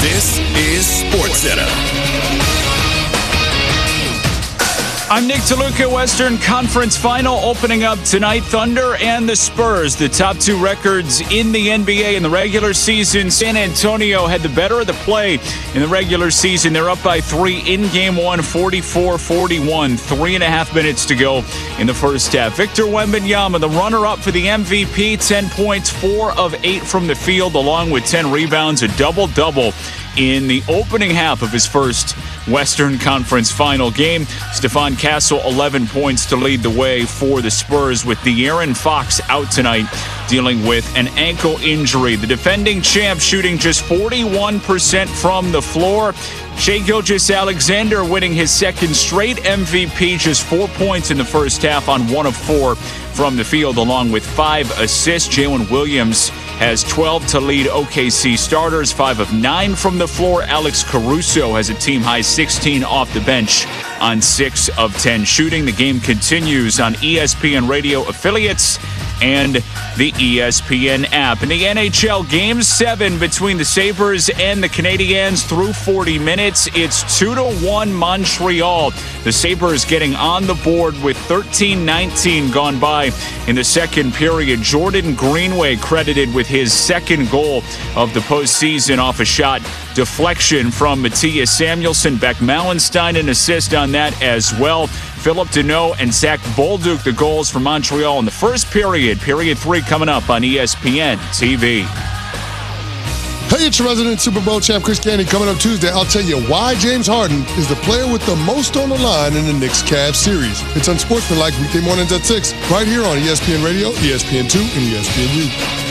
This is SportsCenter. I'm Nick DeLuca. Western Conference Final opening up tonight. Thunder and the Spurs, the top two records in the NBA in the regular season. San Antonio had the better of the play in the regular season. They're up by 3 in Game 1, 44-41. 3.5 minutes to go in the first half. Victor Wembanyama, the runner-up for the MVP, 10 points, 4 of 8 from the field, along with 10 rebounds, a double-double in the opening half of his first Western Conference Final game. Stephon Castle, 11 points to lead the way for the Spurs, with De'Aaron Fox out tonight dealing with an ankle injury. The defending champ shooting just 41% from the floor. Shai Gilgeous-Alexander winning his second straight MVP, just 4 points in the first half on 1 of 4 from the field, along with 5 assists. Jalen Williams has 12 to lead OKC starters, 5 of 9 from the floor. Alex Caruso has a team-high 16 off the bench on 6 of 10 shooting. The game continues on ESPN radio affiliates and the ESPN app. In the NHL, Game 7 between the Sabres and the Canadiens through 40 minutes. It's 2-1 Montreal. The Sabres getting on the board with 13:19 gone by in the second period. Jordan Greenway credited with his second goal of the postseason off a shot deflection from Matthias Samuelsson. Beck Mallenstein an assist on that as well. Philip Deneau and Zach Bolduc the goals for Montreal in the first period. Period 3 coming up on ESPN TV. Hey, it's your resident Super Bowl champ Chris Canty. Coming up Tuesday, I'll tell you why James Harden is the player with the most on the line in the Knicks-Cavs series. It's Unsportsmanlike weekday mornings at 6, right here on ESPN Radio, ESPN2, and ESPNU.